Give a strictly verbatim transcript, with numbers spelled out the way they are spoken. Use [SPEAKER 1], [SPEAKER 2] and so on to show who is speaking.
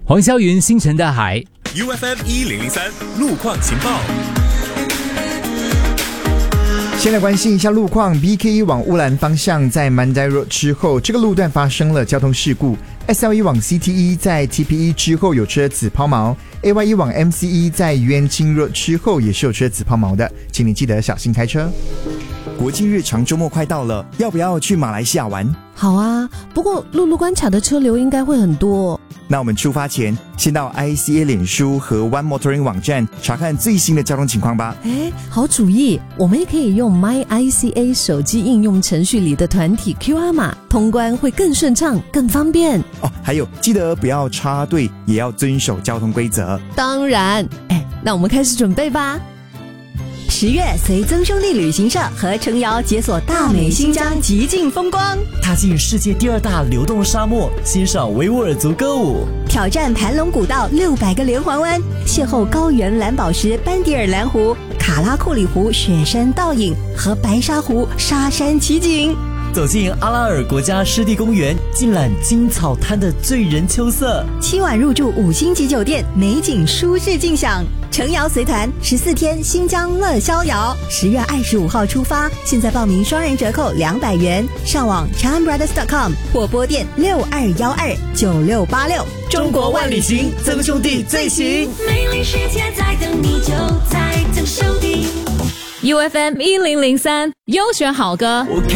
[SPEAKER 1] 黄霄云星辰大海
[SPEAKER 2] U F M 一零零三路况情报。
[SPEAKER 3] 先来关心一下路况 ，B K 一往乌兰方向在 Mandai Road 之后，这个路段发生了交通事故。S L 一往 C T 一在 T P 一之后有车子抛锚 ，A Y 一往 M C 一在元清 Road 之后也是有车子抛锚的，请你记得小心开车。
[SPEAKER 4] 国庆日长周末快到了，要不要去马来西亚玩？
[SPEAKER 5] 好啊，不过陆路关卡的车流应该会很多。
[SPEAKER 4] 那我们出发前，先到 I C A 脸书和 One Motoring 网站查看最新的交通情况吧。
[SPEAKER 5] 哎，好主意，我们也可以用 My I C A 手机应用程序里的团体 Q R 码，通关会更顺畅、更方便。
[SPEAKER 4] 哦，还有记得不要插队，也要遵守交通规则。
[SPEAKER 5] 当然，哎，那我们开始准备吧。
[SPEAKER 6] 十月随曾兄弟旅行社和程瑶解锁大美新疆极尽风光，
[SPEAKER 7] 踏进世界第二大流动沙漠，欣赏维吾尔族歌舞，
[SPEAKER 6] 挑战盘龙古道六百个连环弯，邂逅高原蓝宝石班迪尔蓝湖、卡拉库里湖雪山倒影和白沙湖沙山奇景。
[SPEAKER 7] 走进阿拉尔国家湿地公园，尽览金草滩的醉人秋色。
[SPEAKER 6] 七晚入住五星级酒店，美景舒适尽享。程瑶随团十四天新疆乐逍遥，十月二十五号出发，现在报名双人折扣两百元。上网 charm brothers dot com 或拨电六二一二九六八六。
[SPEAKER 7] 中国万里行，曾兄弟最行。
[SPEAKER 8] 美丽世界在等你，就在曾兄弟。
[SPEAKER 9] U F M 一零零三优选好歌。